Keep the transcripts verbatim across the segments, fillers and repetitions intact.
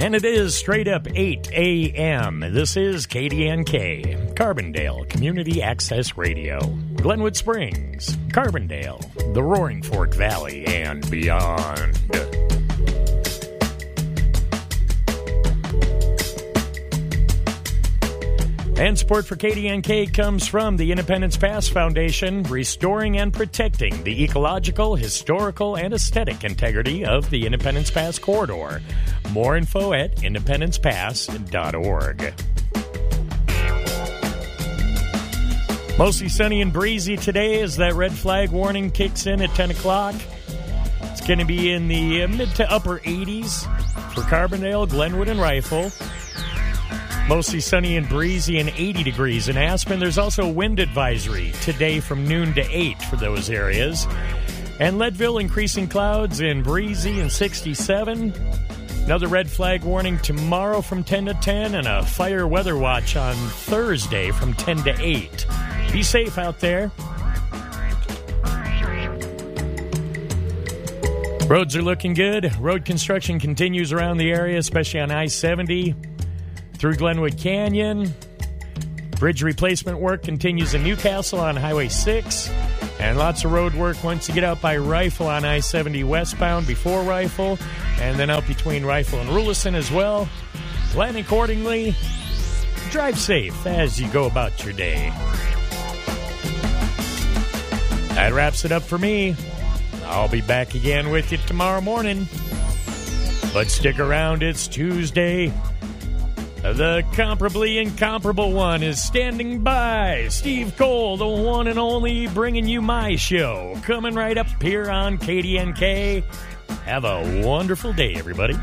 And it is straight up eight a.m. This is K D N K, Carbondale Community Access Radio, Glenwood Springs, Carbondale, the Roaring Fork Valley, and beyond. And support for K D N K comes from the Independence Pass Foundation, restoring and protecting the ecological, historical, and aesthetic integrity of the Independence Pass corridor. More info at independence pass dot org. Mostly sunny and breezy today as that red flag warning kicks in at ten o'clock. It's going to be in the mid to upper eighties for Carbondale, Glenwood, and Rifle. Mostly sunny and breezy and eighty degrees in Aspen. There's also a wind advisory today from noon to eight for those areas. And Leadville, increasing clouds and breezy and sixty-seven. Another red flag warning tomorrow from ten to ten, and a fire weather watch on Thursday from ten to eight. Be safe out there. Roads are looking good. Road construction continues around the area, especially on I seventy. Through Glenwood Canyon. Bridge replacement work continues in Newcastle on Highway six. And lots of road work once you get out by Rifle on I seventy westbound before Rifle. And then out between Rifle and Rulison as well. Plan accordingly. Drive safe as you go about your day. That wraps it up for me. I'll be back again with you tomorrow morning. But stick around, it's Tuesday. The comparably incomparable one is standing by. Steve Cole, the one and only, bringing you my show. Coming right up here on K D N K. Have a wonderful day, everybody.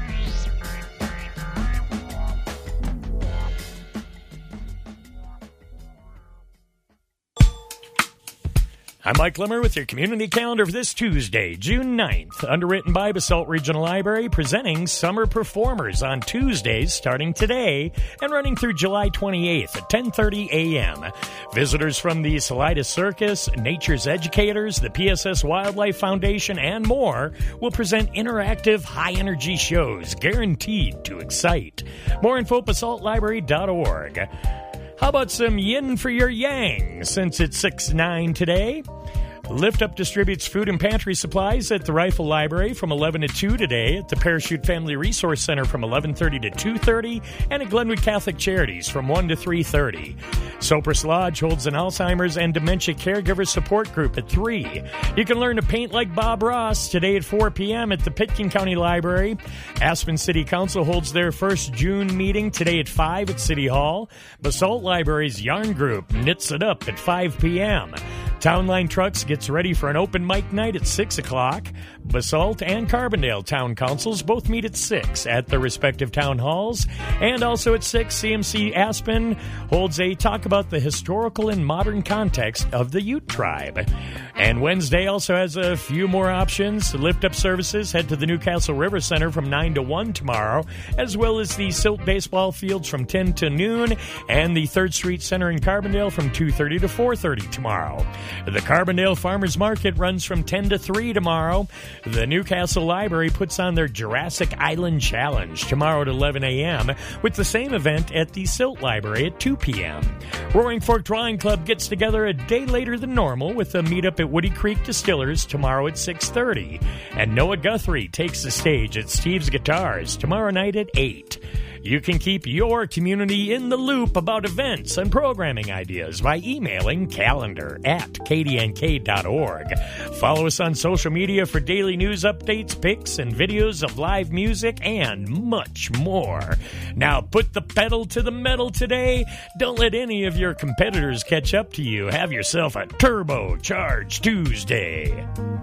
I'm Mike Limmer with your community calendar for this Tuesday, June ninth. Underwritten by Basalt Regional Library, presenting Summer Performers on Tuesdays starting today and running through July twenty-eighth at ten thirty a.m. Visitors from the Salida Circus, Nature's Educators, the P S S Wildlife Foundation, and more will present interactive, high-energy shows guaranteed to excite. More info at basalt library dot org. How about some yin for your yang, since it's six nine today? Lift Up distributes food and pantry supplies at the Rifle Library from eleven to two today, at the Parachute Family Resource Center from eleven thirty to two thirty, and at Glenwood Catholic Charities from one to three thirty. Sopris Lodge holds an Alzheimer's and Dementia Caregiver Support Group at three. You can learn to paint like Bob Ross today at four p.m. at the Pitkin County Library. Aspen City Council holds their first June meeting today at five at City Hall. Basalt Library's Yarn Group knits it up at five p.m. Townline Trucks gets ready for an open mic night at six o'clock. Basalt and Carbondale Town Councils both meet at six at their respective town halls. And also at six, C M C Aspen holds a talk about the historical and modern context of the Ute tribe. And Wednesday also has a few more options. Lift Up services head to the Newcastle River Center from nine to one tomorrow, as well as the Silt Baseball Fields from ten to noon, and the third Street Center in Carbondale from two thirty to four thirty tomorrow. The Carbondale Farmers Market runs from ten to three tomorrow. The Newcastle Library puts on their Jurassic Island Challenge tomorrow at eleven a.m. with the same event at the Silt Library at two p.m. Roaring Fork Drawing Club gets together a day later than normal with a meetup at Woody Creek Distillers tomorrow at six thirty. And Noah Guthrie takes the stage at Steve's Guitars tomorrow night at eight. You can keep your community in the loop about events and programming ideas by emailing calendar at k d n k dot org. Follow us on social media for daily news updates, pics, and videos of live music, and much more. Now put the pedal to the metal today. Don't let any of your competitors catch up to you. Have yourself a turbocharged Tuesday.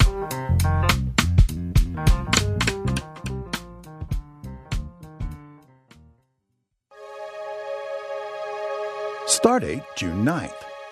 Stardate June ninth.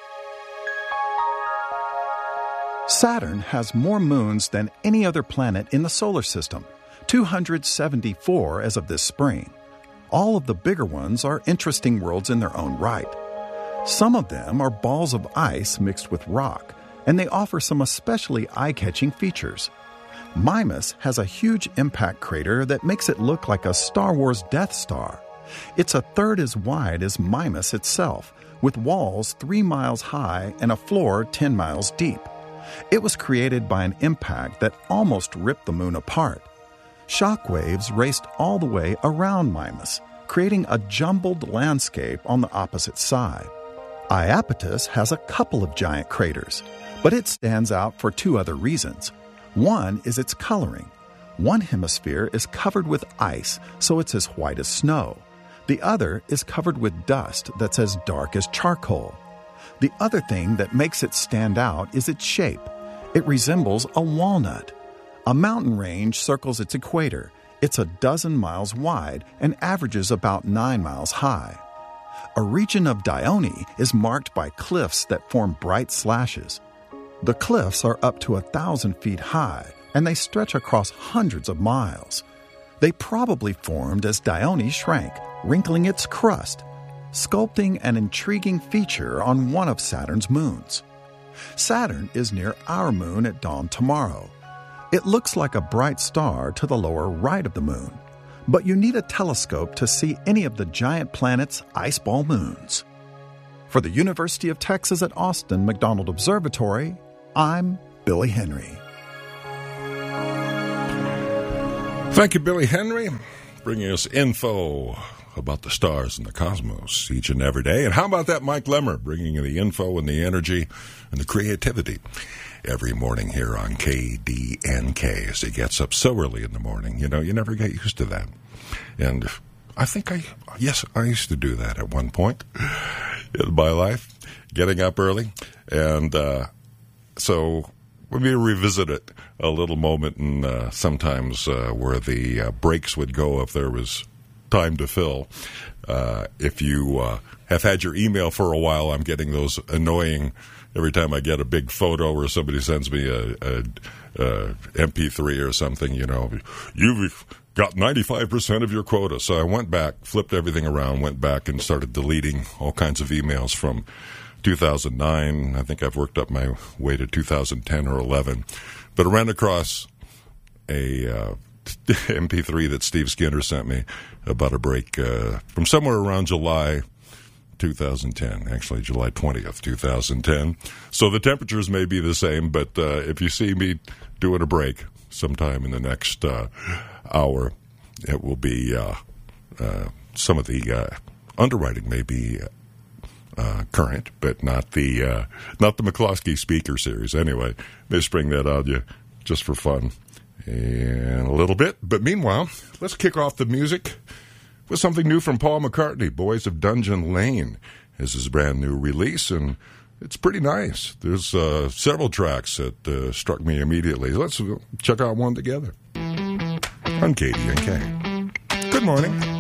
Saturn has more moons than any other planet in the solar system, two hundred seventy-four as of this spring. All of the bigger ones are interesting worlds in their own right. Some of them are balls of ice mixed with rock, and they offer some especially eye-catching features. Mimas has a huge impact crater that makes it look like a Star Wars Death Star. It's a third as wide as Mimas itself, with walls three miles high and a floor ten miles deep. It was created by an impact that almost ripped the moon apart. Shock waves raced all the way around Mimas, creating a jumbled landscape on the opposite side. Iapetus has a couple of giant craters, but it stands out for two other reasons. One is its coloring. One hemisphere is covered with ice, so it's as white as snow. The other is covered with dust that's as dark as charcoal. The other thing that makes it stand out is its shape. It resembles a walnut. A mountain range circles its equator. It's a dozen miles wide and averages about nine miles high. A region of Dione is marked by cliffs that form bright slashes. The cliffs are up to a thousand feet high, and they stretch across hundreds of miles. They probably formed as Dione shrank, wrinkling its crust, sculpting an intriguing feature on one of Saturn's moons. Saturn is near our moon at dawn tomorrow. It looks like a bright star to the lower right of the moon, but you need a telescope to see any of the giant planet's ice ball moons. For the University of Texas at Austin McDonald Observatory, I'm Billy Henry. Thank you, Billy Henry, bringing us info about the stars and the cosmos each and every day. And how about that Mike Lemmer, bringing you the info and the energy and the creativity every morning here on K D N K as he gets up so early in the morning. You know, you never get used to that. And I think I, yes, I used to do that at one point in my life, getting up early. And uh, so let me revisit it a little moment, and uh, sometimes uh, where the uh, breaks would go if there was time to fill. Uh, if you uh, have had your email for a while, I'm getting those annoying, every time I get a big photo or somebody sends me a, a, a M P three or something, you know, you've got ninety-five percent of your quota. So I went back, flipped everything around, went back and started deleting all kinds of emails from two thousand nine. I think I've worked up my way to two thousand ten or eleven. But I ran across a uh, M P three that Steve Skinner sent me about a break uh, from somewhere around July two thousand ten, actually July twentieth, two thousand ten. So the temperatures may be the same, but uh, if you see me doing a break sometime in the next uh, hour, it will be uh, uh, some of the uh, underwriting may be uh, current, but not the uh, not the McCloskey speaker series. Anyway, may spring that on you just for fun in a little bit. But meanwhile, let's kick off the music with something new from Paul McCartney. Boys of Dungeon Lane is his brand new release, and it's pretty nice. There's uh, several tracks that uh, struck me immediately. Let's check out one together on K D N K. Good morning.